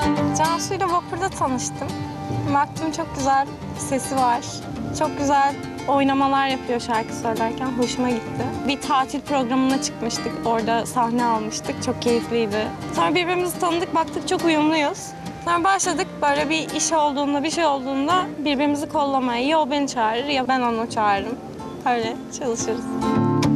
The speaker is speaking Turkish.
Cansu'yla vapurda tanıştım. Baktım çok güzel sesi var. Çok güzel oynamalar yapıyor şarkı söylerken. Hoşuma gitti. Bir tatil programına çıkmıştık. Orada sahne almıştık. Çok keyifliydi. Sonra birbirimizi tanıdık, baktık çok uyumluyuz. Sonra başladık böyle bir iş olduğunda, bir şey olduğunda birbirimizi kollamaya. Ya o beni çağırır ya ben onu çağırırım. Öyle çalışırız.